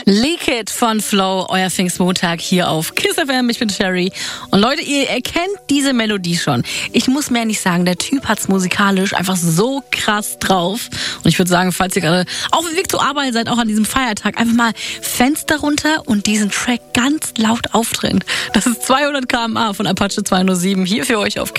Leak It von Flow, euer Pfingstmontag hier auf Kiss FM. Ich bin Sherry. Und Leute, ihr erkennt diese Melodie schon. Ich muss mehr nicht sagen, der Typ hat's musikalisch einfach so krass drauf. Und ich würde sagen, falls ihr gerade auf dem Weg zur Arbeit seid, auch an diesem Feiertag, einfach mal Fenster runter und diesen Track ganz laut aufdrehen. Das ist 200 km/h von Apache 207 hier für euch auf